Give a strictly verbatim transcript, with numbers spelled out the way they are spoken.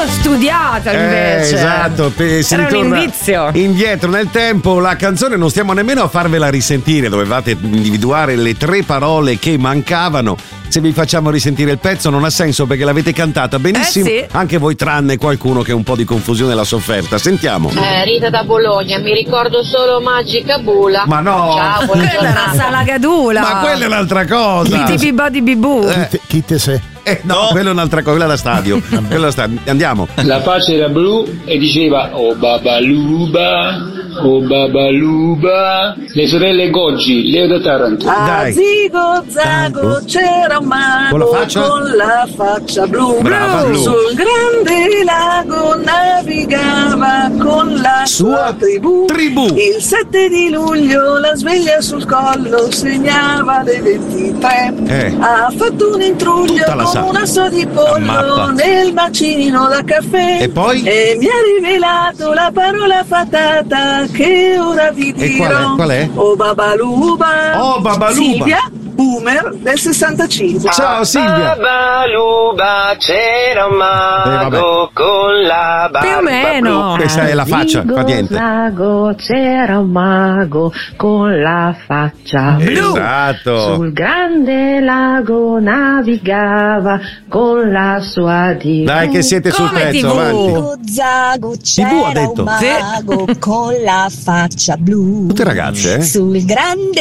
studiata invece. Eh, esatto, pe- si Era un ritorna indizio. indietro nel tempo. La canzone non stiamo nemmeno a farvela risentire, dovevate individuare le tre parole che mancavano. Se vi facciamo risentire il pezzo non ha senso perché l'avete cantata benissimo, Eh, sì. anche voi tranne qualcuno che un po' di confusione l'ha sofferta. Sentiamo. Eh, Rita da Bologna, mi ricordo solo Magica Bula. Ma no. Ciao, buona Quella era giornata. Salagadula. Ma quella è un'altra cosa. Bidi bibodi bibù. Eh. Chi te sei? Eh, no, quella è un'altra cosa, quella da stadio. Quella da stadio. Andiamo. La faccia era blu e diceva oh babaluba, oh babaluba. Le sorelle Goggi, Leo da Taranto. Dai. Zigo Zago c'era un Con la mago faccia? con la faccia blu. Brava, blu. Sul grande lago navigava con la sua, Sua tribù. tribù. Il sette di luglio la sveglia sul collo segnava le ventitré. Eh. Ha fatto un intruglio Tutta la con sa- un asso di la mappa. pollo nel bacino da caffè. E poi? E mi ha rivelato la parola fatata che ora vi E dirò. qual è? Qual è? Oh babaluba. Oh, babaluba. Silvia, boomer del sessantacinque. Ciao Silvia. Babaluba c'era un mago con la barba Più o meno. Questa è la faccia, fa niente. Lago c'era un mago con la faccia blu. Esatto. Sul grande lago navigava con la sua tivù. Dai che siete sul Come pezzo, tivù? avanti. Zago Tivù ha c'era detto. un mago con la faccia blu. Tutte ragazze, eh? Sul grande